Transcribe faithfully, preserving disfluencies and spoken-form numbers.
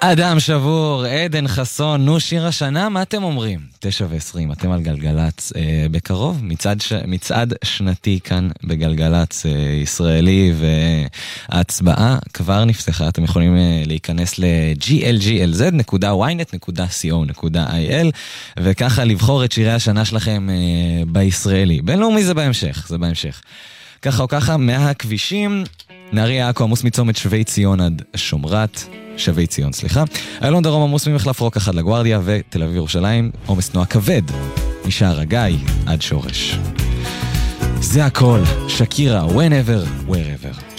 אדם שבור, עדן חסון, נו שיר השנה, מה אתם אומרים? תשע ועשרים, אתם על גלגלץ אה, בקרוב, מצעד, ש... מצעד שנתי כאן בגלגלץ אה, ישראלי, וההצבעה כבר נפתחה, אתם יכולים אה, להיכנס ל-ג'י אל ג'י אל זד נקודה וואי נט נקודה סי או נקודה איי אל, וככה לבחור את שירי השנה שלכם אה, בישראלי. בינלאומי זה בהמשך, זה בהמשך. ככה או ככה, מהכבישים, נהריה עכו עמוס מצומת שבי ציון עד שומרת, שבי ציון, סליחה. איילון דרום עמוס ממחלף רוק אחד לגוארדיה, ותל אביב ירושלים עומס תנועה כבד משער הגיא עד שורש. זה הכל, שקירה, whenever, wherever.